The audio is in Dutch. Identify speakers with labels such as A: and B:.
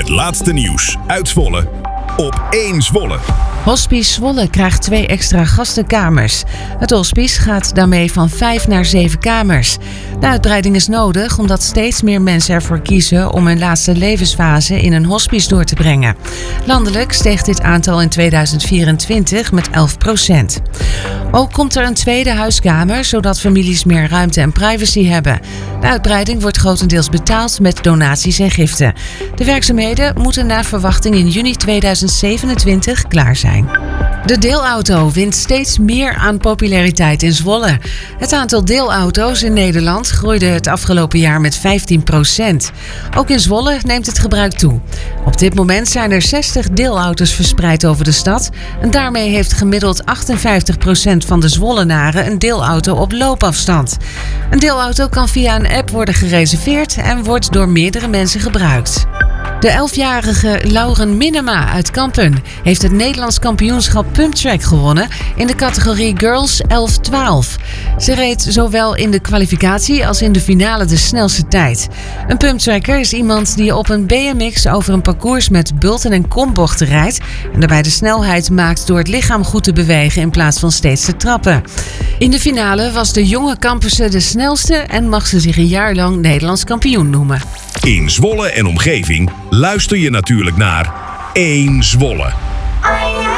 A: laatste nieuws uit Zwolle op 1 Zwolle.
B: Hospice Zwolle krijgt 2 extra gastenkamers. Het hospice gaat daarmee van 5 naar 7 kamers. De uitbreiding is nodig omdat steeds meer mensen ervoor kiezen om hun laatste levensfase in een hospice door te brengen. Landelijk steeg dit aantal in 2024 met 11%. Ook komt er een tweede huiskamer, zodat families meer ruimte en privacy hebben. De uitbreiding wordt grotendeels betaald met donaties en giften. De werkzaamheden moeten naar verwachting in juni 2027 klaar zijn. De deelauto wint steeds meer aan populariteit in Zwolle. Het aantal deelauto's in Nederland groeide het afgelopen jaar met 15%. Ook in Zwolle neemt het gebruik toe. Op dit moment zijn er 60 deelauto's verspreid over de stad. En daarmee heeft gemiddeld 58% van de Zwollenaren een deelauto op loopafstand. Een deelauto kan via een app worden gereserveerd en wordt door meerdere mensen gebruikt. De 11-jarige Lauren Minema uit Kampen heeft het Nederlands kampioenschap pumptrack gewonnen in de categorie Girls 11-12. Ze reed zowel in de kwalificatie als in de finale de snelste tijd. Een pumptracker is iemand die op een BMX over een parcours met bulten en kombochten rijdt en daarbij de snelheid maakt door het lichaam goed te bewegen in plaats van steeds te trappen. In de finale was de jonge Kampense de snelste en mag ze zich een jaar lang Nederlands kampioen noemen.
A: In Zwolle en omgeving luister je natuurlijk naar 1 Zwolle.